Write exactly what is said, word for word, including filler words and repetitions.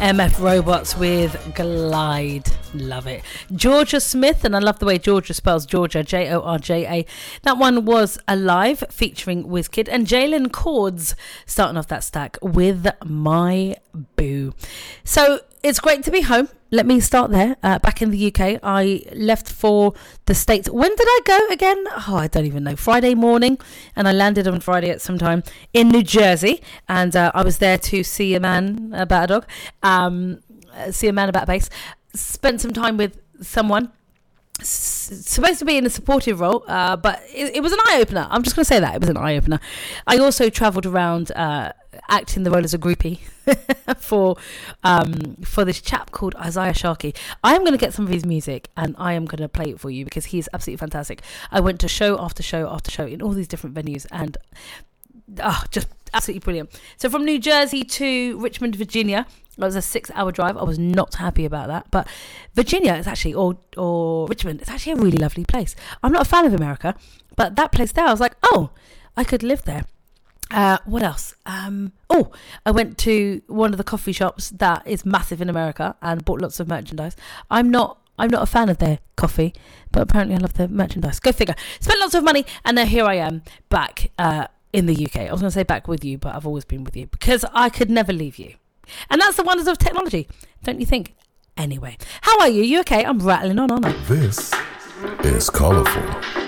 M F Robots with Glide. Love it. Georgia Smith, and I love the way Georgia spells Georgia, J O R J A. That one was Alive, featuring Wizkid, and Jalen Cords starting off that stack with My Boo. So it's great to be home. Let me start there. Uh, back in the U K, I left for the States. When did I go again? Oh, I don't even know. Friday morning, and I landed on Friday at some time in New Jersey, and uh, I was there to see a man about a dog, um, see a man about a bass. Spent some time with someone s- supposed to be in a supportive role, uh, but it, it was an eye-opener. I'm just going to say that. It was an eye-opener. I also travelled around uh, acting the role as a groupie for um, for this chap called Isaiah Sharkey. I am going to get some of his music and I am going to play it for you because he is absolutely fantastic. I went to show after show after show in all these different venues and oh, just absolutely brilliant. So from New Jersey to Richmond, Virginia, it was a six-hour drive. I was not happy about that. But Virginia is actually, or or Richmond, it's actually a really lovely place. I'm not a fan of America, but that place there, I was like, oh, I could live there. Uh, what else? Um, oh, I went to one of the coffee shops that is massive in America and bought lots of merchandise. I'm not I'm not a fan of their coffee, but apparently I love their merchandise. Go figure. Spent lots of money, and then here I am back uh, in the U K. I was going to say back with you, but I've always been with you because I could never leave you. And that's the wonders of technology, don't you think? Anyway, how are you? You okay? I'm rattling on, aren't I? This is Colourful.